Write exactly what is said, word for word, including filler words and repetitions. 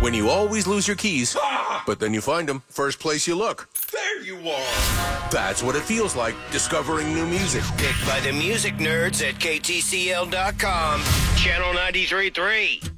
When you always lose your keys, but then you find them first place you look. There you are. That's what it feels like discovering new music. Picked by the music nerds at K T C L dot com. Channel ninety-three point three.